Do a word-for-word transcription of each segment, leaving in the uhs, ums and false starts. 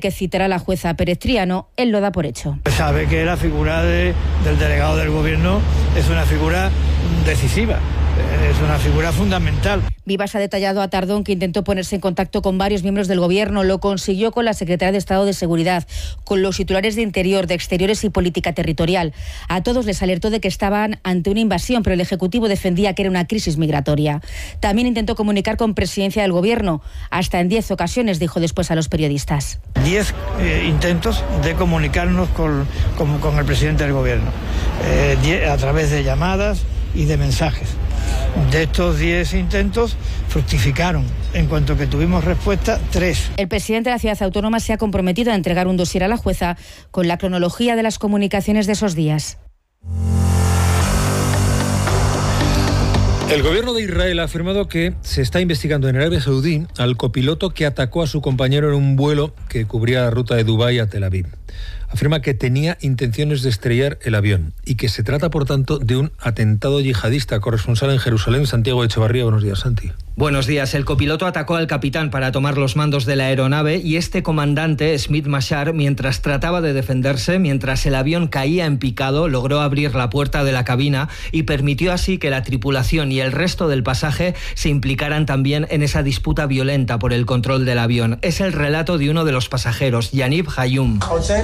que citará la jueza Pérez Triano, él lo da por hecho. Sabe que la figura de, del delegado del Gobierno es una figura decisiva. Es una figura fundamental. Vivas ha detallado a Tardón que intentó ponerse en contacto con varios miembros del Gobierno. Lo consiguió con la Secretaría de Estado de Seguridad, con los titulares de Interior, de Exteriores y Política Territorial. A todos les alertó de que estaban ante una invasión, pero el Ejecutivo defendía que era una crisis migratoria. También intentó comunicar con Presidencia del Gobierno. Hasta en diez ocasiones, dijo después a los periodistas. Diez eh, intentos de comunicarnos con, con, con el Presidente del Gobierno, eh, die, a través de llamadas y de mensajes. De estos diez intentos, fructificaron. En cuanto que tuvimos respuesta, tres. El presidente de la ciudad autónoma se ha comprometido a entregar un dossier a la jueza con la cronología de las comunicaciones de esos días. El gobierno de Israel ha afirmado que se está investigando en Arabia Saudí al copiloto que atacó a su compañero en un vuelo que cubría la ruta de Dubái a Tel Aviv. Afirma que tenía intenciones de estrellar el avión y que se trata, por tanto, de un atentado yihadista. Corresponsal en Jerusalén, Santiago Echevarría. Buenos días, Santi. Buenos días. El copiloto atacó al capitán para tomar los mandos de la aeronave y este comandante, Smith Mashar, mientras trataba de defenderse, mientras el avión caía en picado, logró abrir la puerta de la cabina y permitió así que la tripulación y el resto del pasaje se implicaran también en esa disputa violenta por el control del avión. Es el relato de uno de los pasajeros, Yaniv Hayum.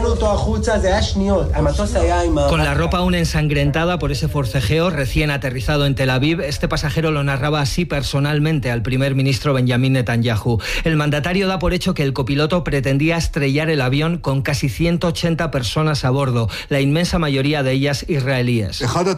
Con la ropa aún ensangrentada por ese forcejeo, recién aterrizado en Tel Aviv, este pasajero lo narraba así personalmente al primer ministro Benjamin Netanyahu. El mandatario da por hecho que el copiloto pretendía estrellar el avión con casi ciento ochenta personas a bordo, la inmensa mayoría de ellas israelíes.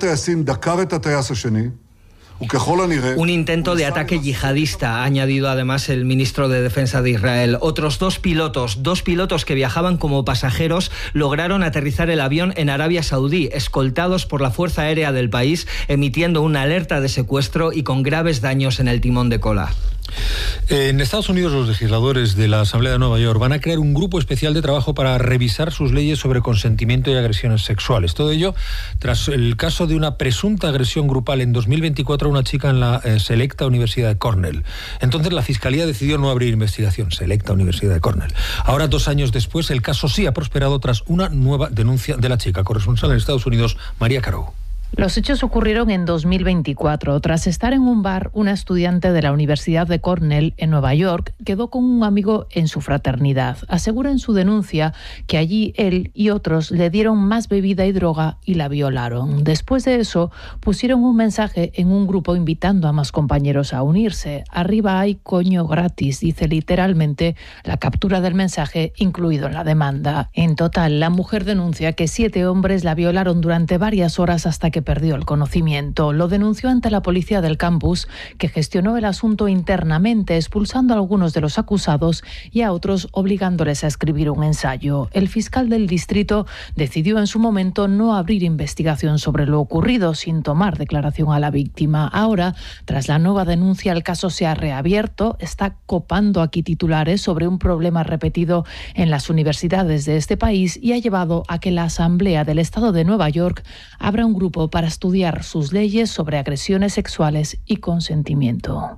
Un intento de ataque yihadista, ha añadido además el ministro de Defensa de Israel. Otros dos pilotos, dos pilotos que viajaban como pasajeros, lograron aterrizar el avión en Arabia Saudí, escoltados por la Fuerza Aérea del país, emitiendo una alerta de secuestro y con graves daños en el timón de cola. En Estados Unidos, los legisladores de la Asamblea de Nueva York van a crear un grupo especial de trabajo para revisar sus leyes sobre consentimiento y agresiones sexuales. Todo ello tras el caso de una presunta agresión grupal en dos mil veinticuatro a una chica en la eh, selecta Universidad de Cornell. Entonces la Fiscalía decidió no abrir investigación. Selecta Universidad de Cornell. Ahora, dos años después, el caso sí ha prosperado tras una nueva denuncia de la chica. Corresponsal en Estados Unidos, María Caro. Los hechos ocurrieron en dos mil veinticuatro. Tras estar en un bar, una estudiante de la Universidad de Cornell, en Nueva York, quedó con un amigo en su fraternidad. Asegura en su denuncia que allí él y otros le dieron más bebida y droga y la violaron. Después de eso, pusieron un mensaje en un grupo invitando a más compañeros a unirse. Arriba hay coño gratis, dice literalmente la captura del mensaje incluido en la demanda. En total, la mujer denuncia que siete hombres la violaron durante varias horas hasta que perdió el conocimiento. Lo denunció ante la policía del campus, que gestionó el asunto internamente, expulsando a algunos de los acusados y a otros obligándoles a escribir un ensayo. El fiscal del distrito decidió en su momento no abrir investigación sobre lo ocurrido, sin tomar declaración a la víctima. Ahora, tras la nueva denuncia, el caso se ha reabierto, está copando aquí titulares sobre un problema repetido en las universidades de este país y ha llevado a que la Asamblea del Estado de Nueva York abra un grupo para estudiar sus leyes sobre agresiones sexuales y consentimiento.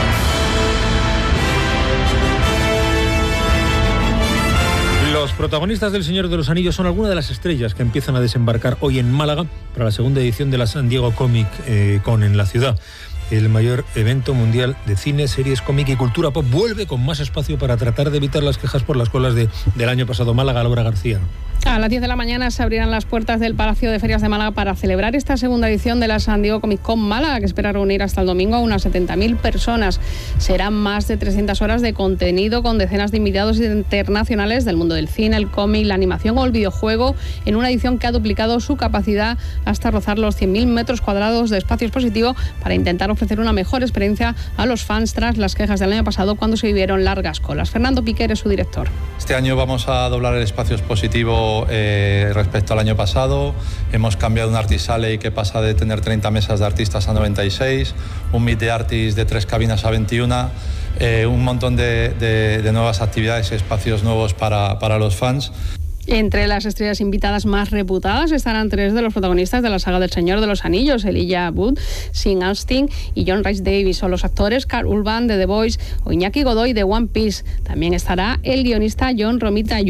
Los protagonistas del Señor de los Anillos son algunas de las estrellas que empiezan a desembarcar hoy en Málaga para la segunda edición de la San Diego Comic eh, Con en la ciudad. El mayor evento mundial de cine, series, cómic y cultura pop vuelve con más espacio para tratar de evitar las quejas por las colas de, del año pasado. Málaga, Laura García. A las diez de la mañana se abrirán las puertas del Palacio de Ferias de Málaga para celebrar esta segunda edición de la San Diego Comic Con Málaga, que espera reunir hasta el domingo a unas setenta mil personas. Serán más de trescientas horas de contenido con decenas de invitados internacionales del mundo del cine, el cómic, la animación o el videojuego, en una edición que ha duplicado su capacidad hasta rozar los cien mil metros cuadrados de espacio expositivo para intentar ofrecer una mejor experiencia a los fans tras las quejas del año pasado cuando se vivieron largas colas. Fernando Piquer es su director. Este año vamos a doblar el espacio expositivo Eh, respecto al año pasado. Hemos cambiado un Artist Alley que pasa de tener treinta mesas de artistas a noventa y seis, un Meet the Artist de tres cabinas a veintiuno, eh, un montón de, de, de nuevas actividades y espacios nuevos para, para los fans. Entre las estrellas invitadas más reputadas estarán tres de los protagonistas de la saga del Señor de los Anillos, Elijah Wood, Sean Astin y John Rhys Davies, o los actores Karl Urban de The Voice o Iñaki Godoy de One Piece. También estará el guionista John Romita